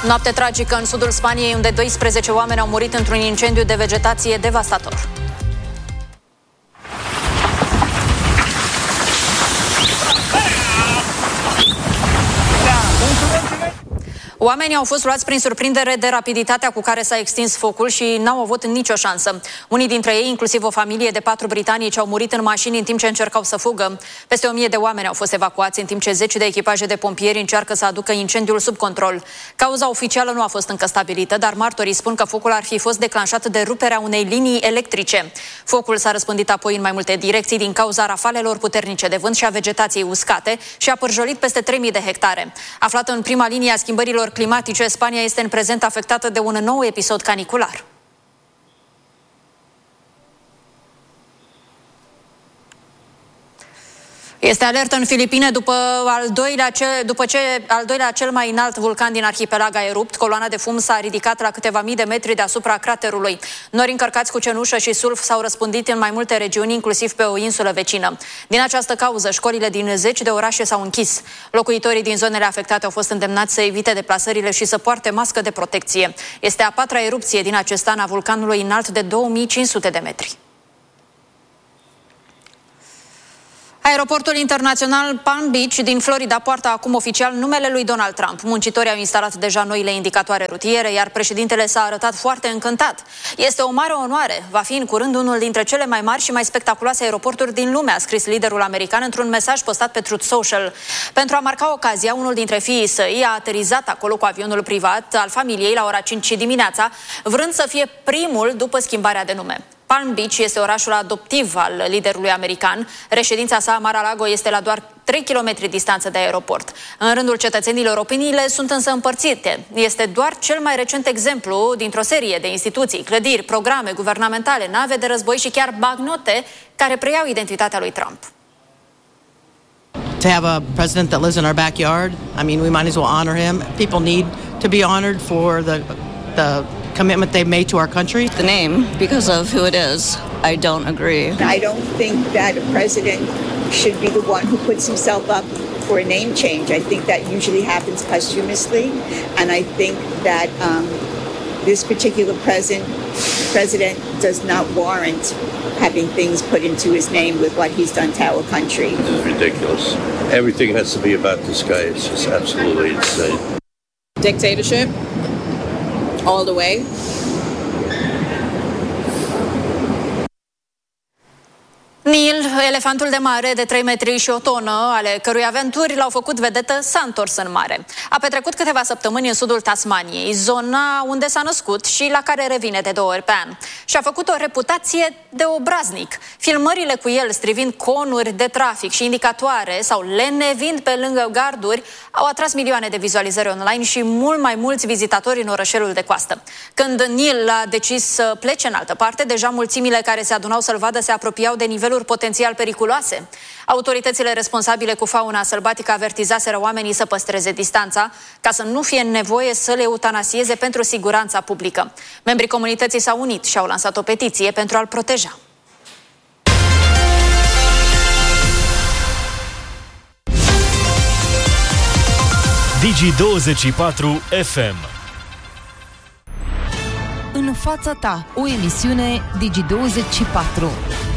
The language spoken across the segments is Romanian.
Noapte tragică în sudul Spaniei, unde 12 oameni au murit într-un incendiu de vegetație devastator. Oamenii au fost luați prin surprindere de rapiditatea cu care s-a extins focul și n-au avut nicio șansă. Unii dintre ei, inclusiv o familie de 4 britanici, au murit în mașini în timp ce încercau să fugă. Peste 1000 de oameni au fost evacuați, în timp ce 10 de echipaje de pompieri încearcă să aducă incendiul sub control. Cauza oficială nu a fost încă stabilită, dar martorii spun că focul ar fi fost declanșat de ruperea unei linii electrice. Focul s-a răspândit apoi în mai multe direcții din cauza rafalelor puternice de vânt și a vegetației uscate și a pârjolit peste 3000 de hectare. Aflată în prima linie a schimbărilor climatice, Spania este în prezent afectată de un nou episod canicular. Este alertă în Filipine după ce al doilea cel mai înalt vulcan din arhipelag a erupt. Coloana de fum s-a ridicat la câteva mii de metri deasupra craterului. Nori încărcați cu cenușă și sulf s-au răspândit în mai multe regiuni, inclusiv pe o insulă vecină. Din această cauză, școlile din 10 de orașe s-au închis. Locuitorii din zonele afectate au fost îndemnați să evite deplasările și să poarte mască de protecție. Este a 4-a erupție din acest an a vulcanului înalt de 2500 de metri. Aeroportul internațional Palm Beach din Florida poartă acum oficial numele lui Donald Trump. Muncitorii au instalat deja noile indicatoare rutiere, iar președintele s-a arătat foarte încântat. Este o mare onoare. Va fi în curând unul dintre cele mai mari și mai spectaculoase aeroporturi din lume, a scris liderul american într-un mesaj postat pe Truth Social. Pentru a marca ocazia, unul dintre fiii săi a aterizat acolo cu avionul privat al familiei la ora 5 dimineața, vrând să fie primul după schimbarea de nume. Palm Beach este orașul adoptiv al liderului american. Reședința sa, Mar-a-Lago, este la doar 3 km distanță de aeroport. În rândul cetățenilor, opiniile sunt însă împărțite. Este doar cel mai recent exemplu dintr-o serie de instituții, clădiri, programe guvernamentale, nave de război și chiar bagnote care preiau identitatea lui Trump. To have a president that lives in our backyard, I mean, we might as well honor him. People need to be honored for the commitment they've made to our country. The name, because of who it is, I don't agree. I don't think that a president should be the one who puts himself up for a name change. I think that usually happens posthumously, and I think that this particular president does not warrant having things put into his name with what he's done to our country. This is ridiculous. Everything has to be about this guy. It's just absolutely insane. Dictatorship, all the way. Neil, elefantul de mare de 3 metri și o tonă, ale cărui aventuri l-au făcut vedetă, s-a întors în mare. A petrecut câteva săptămâni în sudul Tasmaniei, zona unde s-a născut și la care revine de 2 ori pe an. Și a făcut o reputație de obraznic. Filmările cu el strivind conuri de trafic și indicatoare sau lenevind pe lângă garduri au atras milioane de vizualizări online și mult mai mulți vizitatori în orășelul de coastă. Când Neil a decis să plece în altă parte, deja mulțimile care se adunau să-l vadă se apropiau de nivelul potențial periculoase. Autoritățile responsabile cu fauna sălbatică avertizaseră oamenii să păstreze distanța, ca să nu fie nevoie să le eutanasieze pentru siguranța publică. Membrii comunității s-au unit și au lansat o petiție pentru a-l proteja. Digi24 FM. În fața ta, o emisiune Digi24.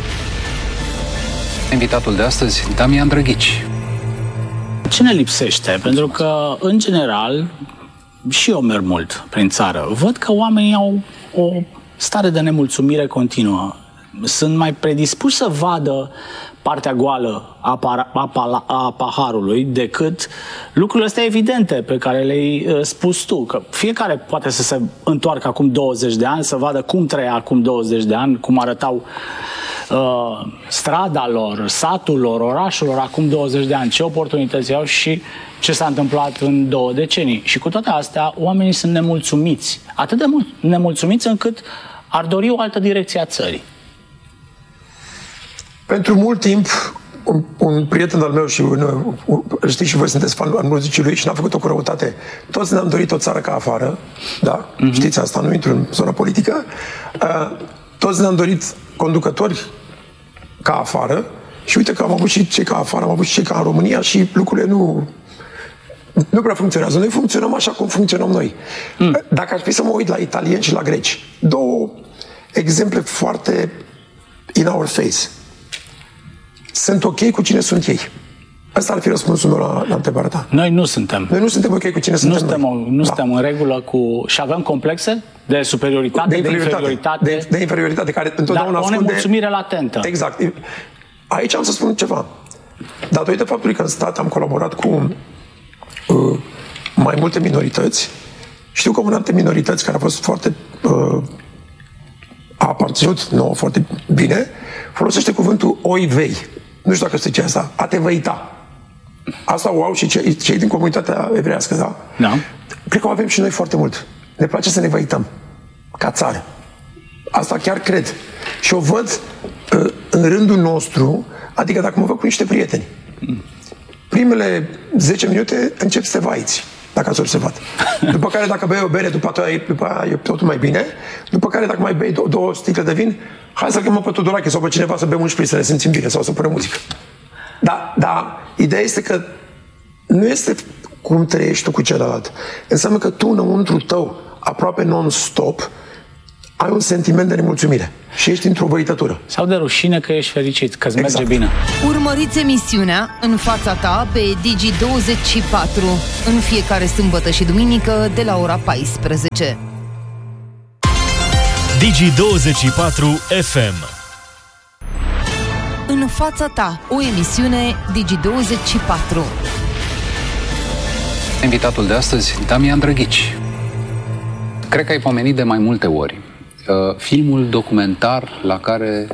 Invitatul de astăzi, Damian Drăghici. Ce ne lipsește? Pentru că, în general, și eu merg mult prin țară, văd că oamenii au o stare de nemulțumire continuă. Sunt mai predispuși să vadă partea goală a paharului decât lucrurile astea evidente pe care le-ai spus tu. Că fiecare poate să se întoarcă acum 20 de ani, să vadă cum trăia acum 20 de ani, cum arătau strada lor, satul lor, orașul lor acum 20 de ani, ce oportunități au și ce s-a întâmplat în 2 decenii. Și cu toate astea, oamenii sunt nemulțumiți. Atât de nemulțumiți încât ar dori o altă direcție a țării. Pentru mult timp, un prieten al meu și știți și voi sunteți fan al muzicii lui și n-a făcut-o cu răutate. Toți ne-am dorit o țară ca afară, da? Știți asta, nu intru în zona politică. Toți ne-am dorit conducători ca afară și uite că am avut și cei ca afară, am avut și cei ca în România și lucrurile nu prea funcționează. Noi funcționăm așa cum funcționăm noi. Dacă aș fi să mă uit la italieni și la greci, două exemple foarte in our face. Sunt ok cu cine sunt ei. Asta ar fi răspunsul meu la întrebarea ta. Noi nu suntem. Noi nu suntem ok cu cine suntem noi. Nu suntem în regulă cu... Și avem complexe de superioritate, de inferioritate. De inferioritate, care întotdeauna ascunde... Dar o nemulțumire latentă. Exact. Aici am să spun ceva. Datorită faptului că în stat am colaborat cu mai multe minorități, știu că una dintre minorități care a fost foarte... a aparținut nouă foarte bine, folosește cuvântul oivei. Nu știu dacă știi asta. A te văita. Asta o au și cei din comunitatea evreiască, da? Da. Cred că o avem și noi foarte mult. Ne place să ne văităm. Ca țară. Asta chiar cred. Și o văd în rândul nostru, adică dacă mă văd cu niște prieteni. Primele 10 minute încep să te vaiți, dacă ați observat. După care dacă bei o bere, după aia e totul mai bine. După care dacă mai bei două sticle de vin, hai să-l chemăm pe Tudorache sau pe cineva să bem un șpriț, să ne simțim bine sau să punem muzică. Dar ideea este că nu este cum trăiești tu cu celălalt. Înseamnă că tu, înăuntru tău, aproape non-stop, ai un sentiment de nemulțumire și ești într-o văitătură. Sau de rușine că ești fericit, că îți merge bine. Urmăriți emisiunea În fața ta pe Digi24 în fiecare sâmbătă și duminică de la ora 14. Digi24 FM. În fața ta, o emisiune Digi24. Invitatul de astăzi, Damian Drăghici. Cred că ai pomenit de mai multe ori filmul documentar la care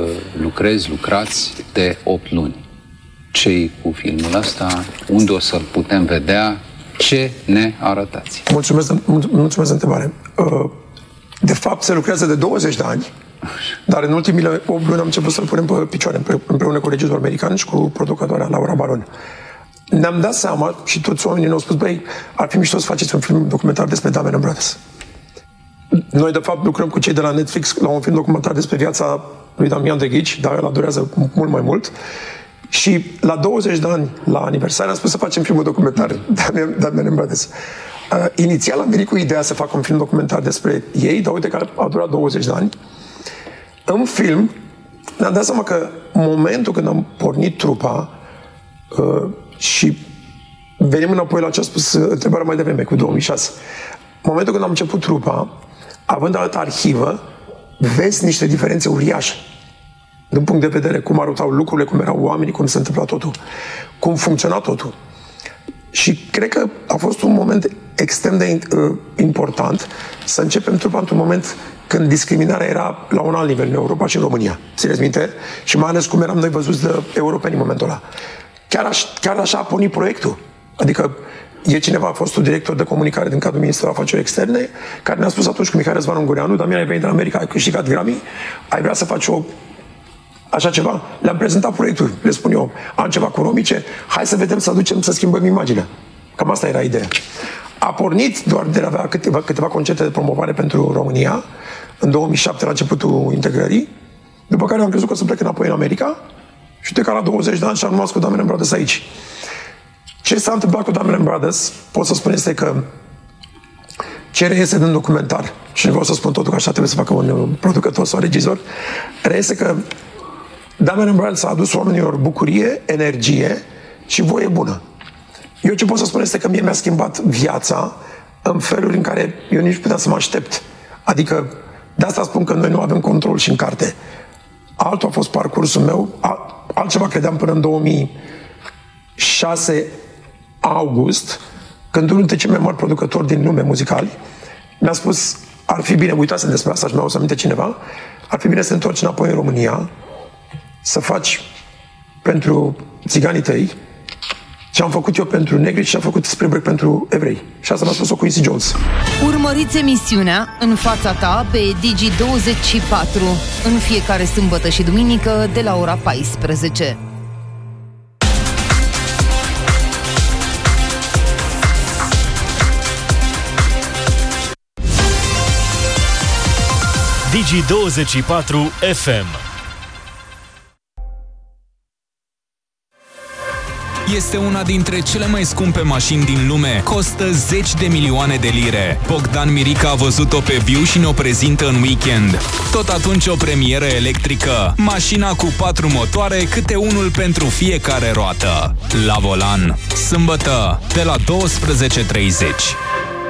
lucrați de 8 luni. Ce-i cu filmul ăsta? Unde o să-l putem vedea? Ce ne arătați? Mulțumesc de întrebare. De fapt, se lucrează de 20 de ani, dar în ultimile 8 luni am început să-l punem pe picioare împreună cu regizorul american și cu producătoarea Laura Baron. Ne-am dat seama și toți oamenii ne-au spus, băi, ar fi mișto să faceți un film documentar despre Damian Brothers. Noi, de fapt, lucrăm cu cei de la Netflix la un film documentar despre viața lui Damian Drăghici, dar ăla durează mult mai mult. Și la 20 de ani, la aniversare, am spus să facem filmul documentar Damian Brothers. Inițial am venit cu ideea să fac un film documentar despre ei, dar uite că a durat 20 de ani. În film ne-am dat seama că momentul când am pornit trupa și venim înapoi la ce a spus întrebarea mai devreme, cu 2006. Momentul când am început trupa, având altă arhivă, vezi niște diferențe uriașe. Din punct de vedere cum arătau lucrurile, cum erau oamenii, cum se întâmpla totul, cum funcționa totul. Și cred că a fost un moment extrem de important să începem trupa într-un moment când discriminarea era la un alt nivel în Europa și în România. Țineți minte? Și mai ales cum eram noi văzuți de europeni în momentul ăla. Chiar așa a pornit proiectul. Adică e cineva, a fost un director de comunicare din cadrul Ministerului Afacerilor Externe, care ne-a spus atunci cu Mihai Răzvan Ungureanu: Damian, ai venit din America, ai câștigat Grammy, ai vrea să faci așa ceva? Le-am prezentat proiectul, le spun eu, am ceva cu romice, hai să vedem, să aducem, să schimbăm imaginea. Cam asta era ideea. A pornit doar de a avea câteva concerte de promovare pentru România, în 2007, la începutul integrării, după care am crezut că o să plec înapoi în America și uite că la 20 de ani și am rămas cu Damian Brothers aici. Ce s-a întâmplat cu Damian Brothers, pot să spun, este că ce reiese din documentar, și nu vreau să spun totul că așa trebuie să facă un producător sau regizor, reiese că Damian Brothers a adus oamenilor bucurie, energie și voie bună. Eu ce pot să spun este că mie mi-a schimbat viața în feluri în care eu nici puteam să mă aștept. Adică, de asta spun că noi nu avem control și în carte. Altul a fost parcursul meu, altceva credeam până în 2006 august, când unul dintre cei mai mari producători din lume muzicali mi-a spus: ar fi bine, uitați despre asta și mi-a aminte cineva, ar fi bine să te întorci înapoi în România, să faci pentru țiganii tăi ce am făcut eu pentru negri și am făcut Spielberg pentru evrei. Și asta m-a spus-o Quincy Jones. Urmăriți emisiunea În fața ta pe Digi24 în fiecare sâmbătă și duminică de la ora 14. Digi24 FM. Este una dintre cele mai scumpe mașini din lume. Costă 10 de milioane de lire. Bogdan Mirica a văzut-o pe viu și ne-o prezintă în weekend. Tot atunci o premieră electrică. Mașina cu 4 motoare, câte unul pentru fiecare roată. La volan. Sâmbătă, de la 12:30.